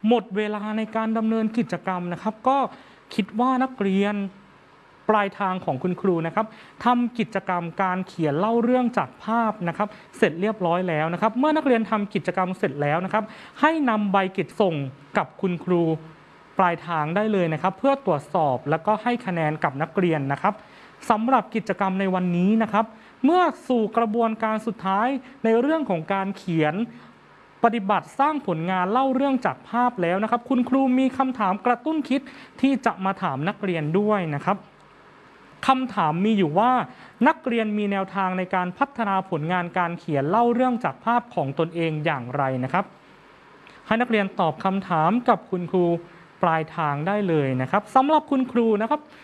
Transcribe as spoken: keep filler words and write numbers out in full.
หมดเวลาในการดำเนินกิจกรรมนะครับก็คิดว่านักเรียนปลายทางของคุณครูนะครับทำกิจกรรมการเขียนเล่าเรื่องจากภาพนะครับเสร็จเรียบร้อยแล้วนะครับเมื่อนักเรียนทำกิจกรรมเสร็จแล้วนะครับให้นำใบกิจส่งกับคุณครูปลายทางได้เลยนะครับเพื่อตรวจสอบแล้วก็ให้คะแนนกับนักเรียนนะครับสำหรับกิจกรรมในวันนี้นะครับเมื่อสู่กระบวนการสุดท้ายในเรื่องของการเขียนปฏิบัติสร้างผลงานเล่าเรื่องจากภาพแล้วนะครับคุณครูมีคำถามกระตุ้นคิดที่จะมาถามนักเรียนด้วยนะครับคำถามมีอยู่ว่านักเรียนมีแนวทางในการพัฒนาผลงานการเขียนเล่าเรื่องจากภาพของตนเองอย่างไรนะครับให้นักเรียนตอบคำถามกับคุณครูปลายทางได้เลยนะครับสำหรับคุณครูนะครับ